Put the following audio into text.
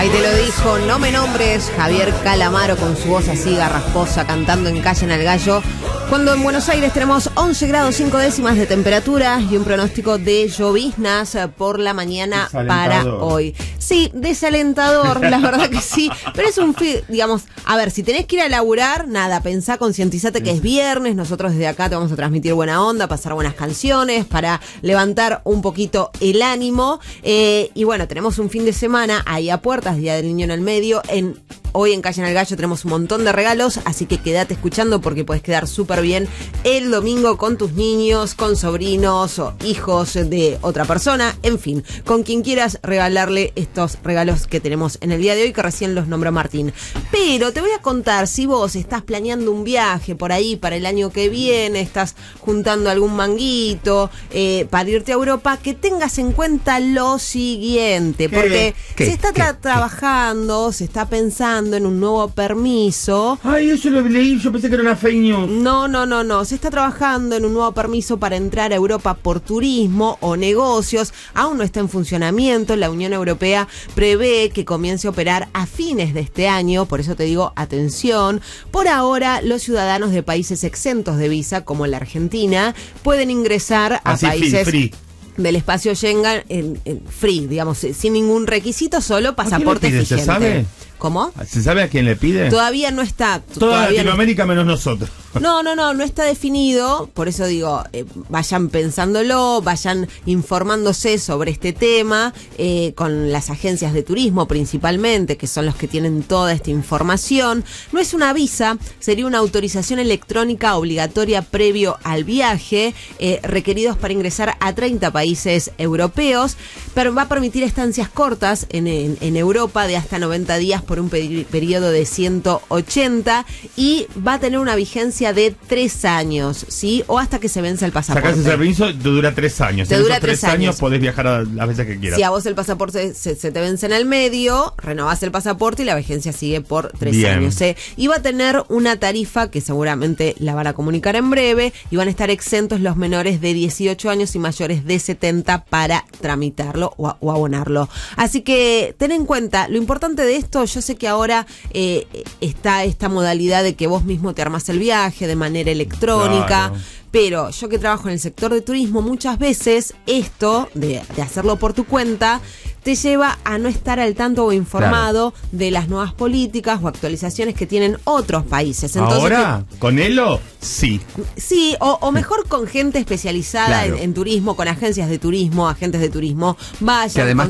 Ahí te lo dijo, no me nombres, Javier Calamaro con su voz así garrasposa cantando en Callen al Gallo. Cuando en Buenos Aires tenemos 11 grados 5 décimas de temperatura y un pronóstico de lloviznas por la mañana para hoy. Sí, desalentador, la verdad que sí, pero es un digamos, a ver, si tenés que ir a laburar, nada, pensá, concientízate que es viernes, nosotros desde acá te vamos a transmitir buena onda, pasar buenas canciones para levantar un poquito el ánimo, y bueno, tenemos un fin de semana ahí a puertas, Día del Niño en el medio, hoy en Callen al Gallo tenemos un montón de regalos, así que quédate escuchando porque puedes quedar súper bien el domingo con tus niños, con sobrinos o hijos de otra persona, en fin, con quien quieras regalarle estos regalos que tenemos en el día de hoy, que recién los nombró Martín. Pero te voy a contar, si vos estás planeando un viaje por ahí para el año que viene, estás juntando algún manguito para irte a Europa, que tengas en cuenta lo siguiente, porque se está trabajando, se está pensando en un nuevo permiso. Ay, eso lo leí, yo pensé que era una fake news. No, se está trabajando en un nuevo permiso para entrar a Europa por turismo o negocios, aún no está en funcionamiento, la Unión Europea prevé que comience a operar a fines de este año, por eso te digo, atención, por ahora los ciudadanos de países exentos de visa, como la Argentina, pueden ingresar a países del espacio Schengen en free, digamos, sin ningún requisito, solo pasaporte vigente. ¿Se sabe? ¿Cómo? ¿Se sabe a quién le pide? Todavía no está. Toda Latinoamérica menos nosotros. No está definido, por eso digo, vayan pensándolo, vayan informándose sobre este tema, con las agencias de turismo principalmente, que son los que tienen toda esta información. No es una visa, sería una autorización electrónica obligatoria previo al viaje, requeridos para ingresar a 30 países europeos, pero va a permitir estancias cortas en Europa de hasta 90 días por un periodo de 180 y va a tener una vigencia de 3 años, ¿sí? O hasta que se vence el pasaporte. Sacás el permiso, te dura 3 años. Te dura 3 años. Podés viajar a las veces que quieras. Si a vos el pasaporte se te vence en el medio, renovás el pasaporte y la vigencia sigue por 3 años. Y va a tener una tarifa que seguramente la van a comunicar en breve y van a estar exentos los menores de 18 años y mayores de 70 para tramitarlo o abonarlo. Así que ten en cuenta, lo importante de esto, yo sé que ahora está esta modalidad de que vos mismo te armás el viaje de manera electrónica, claro. Pero yo que trabajo en el sector de turismo, muchas veces esto de hacerlo por tu cuenta te lleva a no estar al tanto o informado de las nuevas políticas o actualizaciones que tienen otros países. Entonces, ¿ahora? ¿Con Elo? Sí. Sí, o mejor con gente especializada en turismo, con agencias de turismo, agentes de turismo, vayan.